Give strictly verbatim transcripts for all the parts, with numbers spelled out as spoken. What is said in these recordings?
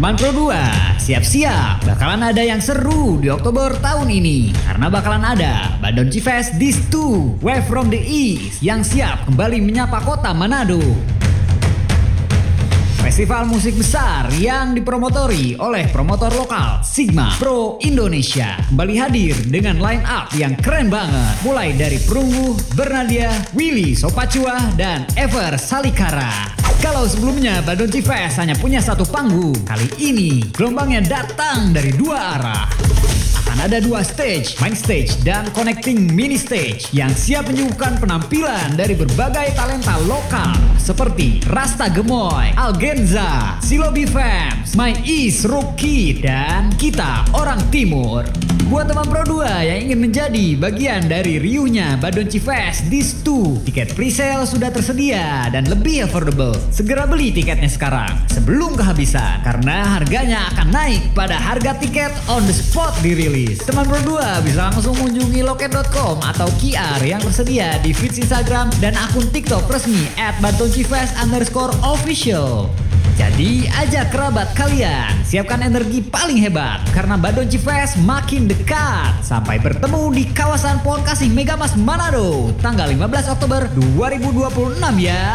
Teman Pro dua, siap-siap bakalan ada yang seru di Oktober tahun ini. Karena bakalan ada Badonchi Fest Dis dua Wave from the East yang siap kembali menyapa kota Manado. Festival musik besar yang dipromotori oleh promotor lokal Sigma Pro Indonesia kembali hadir dengan line up yang keren banget. Mulai dari Perunggu, Bernadia, Willy Sopacua, dan Ever Salikara. Kalau sebelumnya Badonchi Fest hanya punya satu panggung, kali ini gelombangnya datang dari dua arah. Akan ada dua stage, main stage dan connecting mini stage yang siap menyuguhkan penampilan dari berbagai talenta lokal seperti Rasta Gemoy, Algenza, Silobi Fams, My East Rookie, dan kita orang Timur. Buat teman Pro dua yang ingin menjadi bagian dari riuhnya Badonchi Fest Dis dua, tiket presale sudah tersedia dan lebih affordable. Segera beli tiketnya sekarang sebelum kehabisan karena harganya akan naik pada harga tiket on the spot dirilis. Teman Pro dua bisa langsung mengunjungi loket dot com atau Q R yang tersedia di feeds Instagram dan akun TikTok resmi at badonchi fest underscore official. Jadi ajak kerabat kalian, siapkan energi paling hebat karena Badonchi Fest makin dekat. Sampai bertemu di kawasan Pohon Kasih Megamas Manado tanggal lima belas Oktober dua ribu dua puluh enam ya.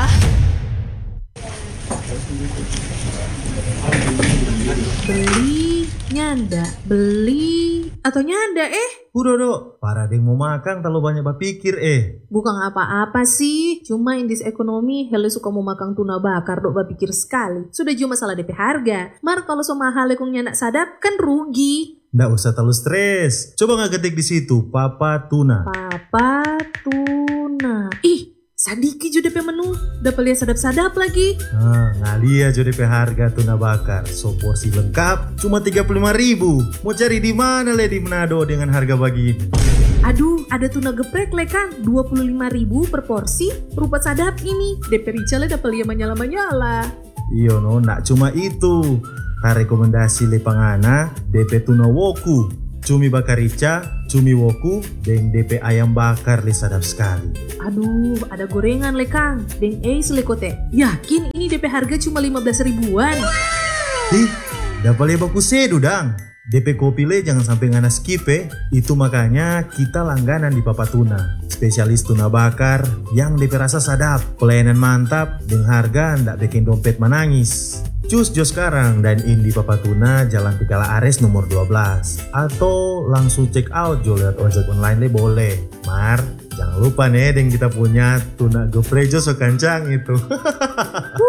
Beli, nyanda, beli, atau nyanda eh? Udah, para deng mau makan terlalu banyak berpikir eh. Bukan apa-apa sih, cuma in this economy hele suka mau makan tuna bakar dok berpikir sekali. Sudah cuma masalah D P harga, mar kalau so mahal lekung nyanak sadap kan rugi. Nggak usah terlalu stres, coba nggak ketik di situ Papa Tuna. Papa Tuna, ih sadiki juga D P menu, dapat lihat sadap-sadap lagi. Ah, ngalia aja D P harga tuna bakar, so porsi lengkap cuma tiga puluh lima ribu. Mau cari di mana le di Manado dengan harga begini? Aduh, ada tuna geprek le Kang, dua puluh lima ribu per porsi, rupa sadap ini. D P Richel dapat lihat menyala-menyala. Iyo no, nak cuma itu. Ka rekomendasi le pangana D P tuna woku, cumi bakar rica, cumi woku, dan D P ayam bakar le sadap sekali. Aduh, ada gorengan le Kang, dan eis le kote. Yakin ini D P harga cuma lima belas ribuan? Ih, dapat le baku sedu dang. D P kopi le jangan sampai ngana skip eh. Itu makanya kita langganan di Papa Tuna. Spesialis tuna bakar yang D P rasa sadap, pelayanan mantap, dengan harga ndak bikin dompet menangis. Cus jo sekarang dan in di Papa Tuna Jalan Tikala Ares nomor dua belas. Atau langsung check out jo lewat ojek online le boleh. Mar, jangan lupa nih dengan kita punya tuna geprejo so kancang itu.